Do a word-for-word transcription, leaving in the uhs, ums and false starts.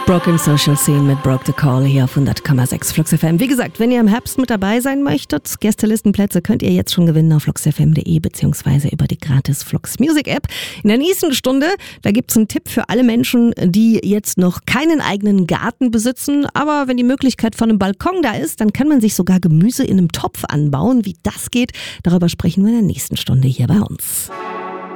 Broken Social Scene mit Broke the Call hier auf hundert Komma sechs Flux F M. Wie gesagt, wenn ihr im Herbst mit dabei sein möchtet, Gästelistenplätze könnt ihr jetzt schon gewinnen auf flux f m punkt d e beziehungsweise über die gratis Flux Music App. In der nächsten Stunde, da gibt's einen Tipp für alle Menschen, die jetzt noch keinen eigenen Garten besitzen, aber wenn die Möglichkeit von einem Balkon da ist, dann kann man sich sogar Gemüse in einem Topf anbauen. Wie das geht, darüber sprechen wir in der nächsten Stunde hier bei uns.